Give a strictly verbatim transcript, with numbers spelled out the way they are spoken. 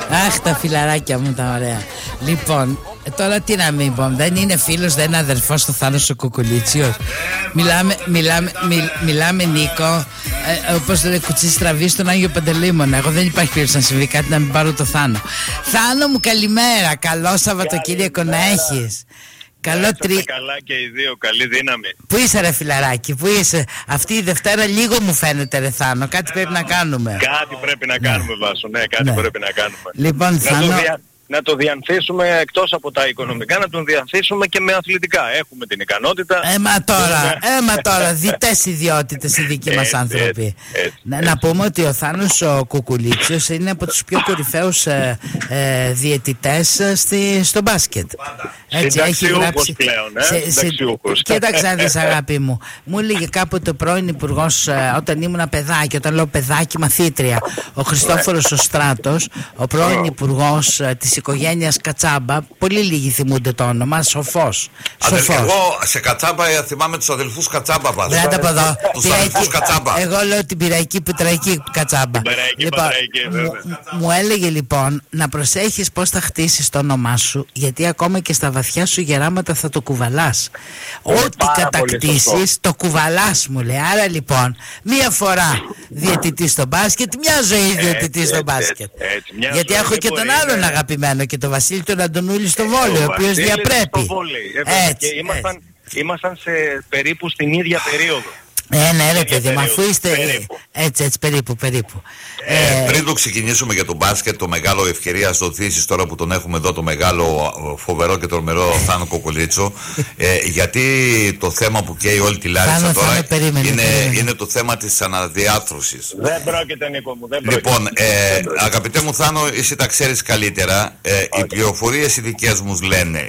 Αχ, τα φιλαράκια μου τα ωραία. Λοιπόν, τώρα τι να μην πω, δεν είναι φίλος, δεν είναι αδερφός του Θάνος ο Κουκουλίτσιος. Μιλάμε, μιλάμε, μιλ, μιλάμε Νίκο, ε, όπως λέει κουτσί στραβή στον Άγιο Παντελήμωνα. Εγώ δεν υπάρχει περίπτωση να συμβεί κάτι να μην πάρω το Θάνο. Θάνο μου, καλημέρα, καλό Σαββατοκύριακο να έχεις. Καλό τρί... καλά και οι δύο, καλή δύναμη. Πού είσαι ρε φιλαράκι, πού είσαι? Αυτή η Δευτέρα λίγο μου φαίνεται ρε Θάνο, κάτι πρέπει να κάνουμε. Κάτι πρέπει να κάνουμε, ναι. Βάσο, ναι, κάτι ναι. πρέπει να κάνουμε. Λοιπόν, να, Θάνο... το δια... να το διανθίσουμε εκτός από τα οικονομικά, να τον διανθίσουμε και με αθλητικά. Έχουμε την ικανότητα. Έμα τώρα, έμα τώρα, διτές ιδιότητες οι δικοί μας άνθρωποι. Έτσι, έτσι, να, έτσι. να πούμε ότι ο Θάνος ο Κουκουλίτσιος είναι από τους πιο κορυφαίους ε, ε, διαιτητές στη, στο μπάσκετ. Έτσι, έχει γράψει πλέον, ε? σε, σε, κοίταξε να δεις αγάπη μου. Μου έλεγε κάποτε ο πρώην υπουργός, όταν ήμουν παιδάκι, όταν λέω παιδάκι μαθήτρια, ο Χριστόφορος ο Στράτος, ο πρώην υπουργός της οικογένειας Κατσάμπα, πολύ λίγοι θυμούνται το όνομα, Σοφός. Σοφός. Εγώ σε Κατσάμπα θυμάμαι τους αδελφούς Κατσάμπα. Βρέτε από εδώ. Τους αδελφούς Κατσάμπα. Εγώ λέω την πειραϊκή Πετραϊκή Κατσάμπα. Λοιπόν, μου, μου έλεγε λοιπόν να προσέχεις πώς θα χτίσεις το όνομά σου, γιατί ακόμα και στα βαθιά σου γεράματα θα το κουβαλάς. Ό,τι κατακτήσεις το κουβαλάς, μου λέει. Άρα λοιπόν, μία φορά διαιτητής στο μπάσκετ, μια ζωή διαιτητής στο μπάσκετ. Γιατί έχω και τον άλλον αγαπημένο και τον Βασίλη τον Αντωνούλη στο βόλεϊ, ο οποίος διαπρέπει. Έτσι, ήμασταν, ήμασταν σε περίπου στην ίδια περίοδο. Ε, ναι ρε παιδί, μα αφού είστε έτσι, έτσι, περίπου, περίπου. Ε, ε, πριν το ξεκινήσουμε για το μπάσκετ, το μεγάλο ευκαιρία στο Θήσης, τώρα που τον έχουμε εδώ, το μεγάλο φοβερό και τρομερό Θάνο Κουκουλίτσο, ε, γιατί το θέμα που καίει όλη τη Λάρισα Θάνο, τώρα Θάνο, περίμενε, είναι, περίμενε. είναι το θέμα της αναδιάρθρωσης. Δεν πρόκειται, Νίκο μου, δεν πρόκειται. Λοιπόν, ε, αγαπητέ μου Θάνο, εσύ τα ξέρεις καλύτερα, ε, οι πληροφορίες οι δικές μου λένε